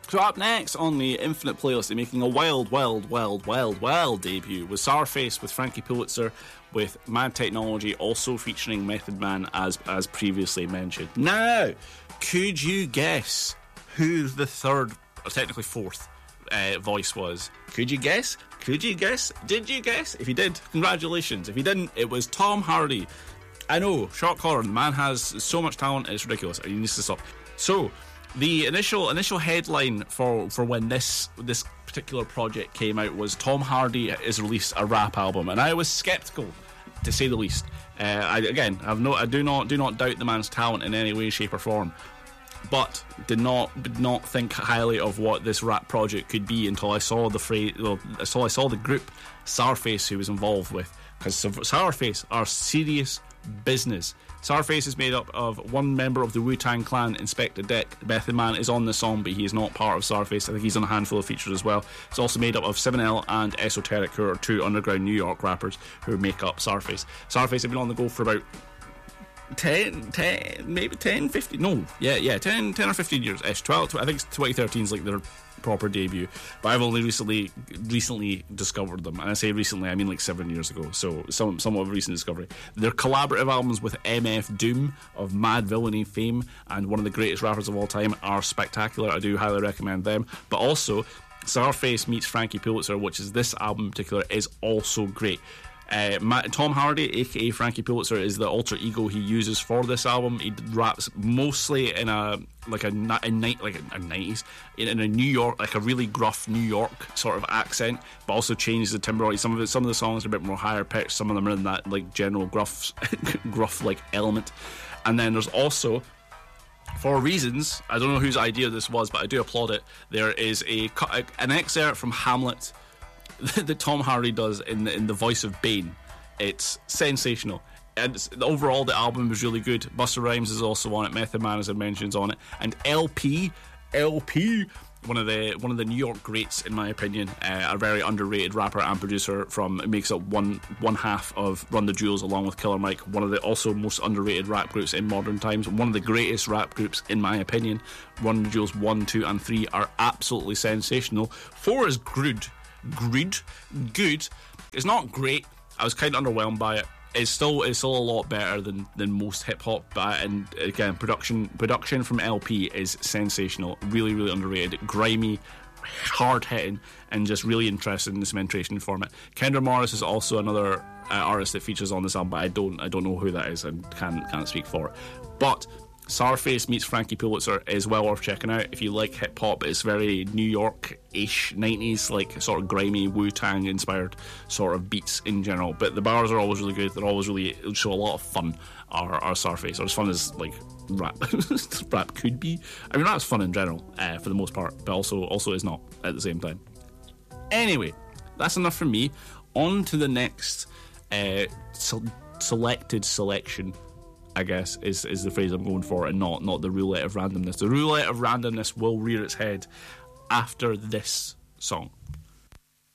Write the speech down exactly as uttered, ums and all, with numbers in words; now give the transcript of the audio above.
So up next on the Infinite playlist, they're making a wild, wild, wild, wild, wild debut with Sourface, with Frankie Pulitzer, with Mad Technology, also featuring Method Man as as previously mentioned. Now, could you guess who the third, or technically fourth, uh, voice was? Could you guess? Could you guess? Did you guess? If you did, congratulations. If you didn't, it was Tom Hardy. I know, shock horror, the man has so much talent, it's ridiculous, and he needs to stop. So, the initial initial headline for, for when this this particular project came out was Tom Hardy has released a rap album, and I was sceptical, to say the least. Uh, I, again, I've no, I do not do not doubt the man's talent in any way, shape, or form, but did not did not think highly of what this rap project could be until I saw the phrase, well, until I saw the group Sourface who was involved with, because Sourface are serious business. Sourface is made up of one member of the Wu-Tang Clan, Inspector Deck. Method Man is on the song, but he is not part of Sourface. I think he's on a handful of features as well. It's also made up of seven L and Esoteric, who are two underground New York rappers who make up Sourface. Sourface have been on the go for about ten, ten, maybe ten, fifteen, no, yeah, yeah, ten, ten or fifteen years ish. twelve, I think twenty thirteen is like their proper debut, but I've only recently recently discovered them, and I say recently, I mean like seven years ago, so some, somewhat of a recent discovery. Their collaborative albums with M F Doom of Mad Villainy fame and one of the greatest rappers of all time are spectacular. I do highly recommend them, but also Sourface meets Frankie Pulitzer, which is this album in particular, is also great. Uh, Matt, Tom Hardy, aka Frankie Pulitzer, is the alter ego he uses for this album. He raps mostly in a like a, a night like a nineties in, in a New York, like a really gruff New York sort of accent, but also changes the timbre. Some of it, some of the songs are a bit more higher pitched. Some of them are in that like general gruff, gruff like element. And then there's also, for reasons I don't know whose idea this was, but I do applaud it. There is a an excerpt from Hamlet that Tom Hardy does in the, in the voice of Bane. It's sensational, and it's, overall the album is really good. Busta Rhymes is also on it, Method Man, as I mentioned, is on it, and L P, L P, one of the one of the New York greats in my opinion, uh, a very underrated rapper and producer from makes up one one half of Run the Jewels along with Killer Mike, one of the also most underrated rap groups in modern times, one of the greatest rap groups in my opinion. Run the Jewels one, two, and three are absolutely sensational. Four is good. Good, good. It's not great. I was kind of underwhelmed by it. It's still, it's still a lot better than, than most hip hop. But and again, production, production from L P is sensational. Really, really underrated. Grimy, hard hitting, and just really interested in this instrumentation format. Kendra Morris is also another uh, artist that features on this album, but I don't, I don't know who that is and can't, can't speak for it. But Sourface meets Frankie Pulitzer is well worth checking out if you like hip hop. It's very New York-ish, nineties, like sort of grimy Wu-Tang inspired sort of beats in general. But the bars are always really good. They're always really show a lot of fun. Our our Sourface, or as fun as like rap rap could be. I mean, rap's fun in general uh, for the most part, but also also is not at the same time. Anyway, that's enough from me. On to the next uh, so- selected selection, I guess, is, is the phrase I'm going for, and not, not the roulette of randomness. The roulette of randomness will rear its head after this song.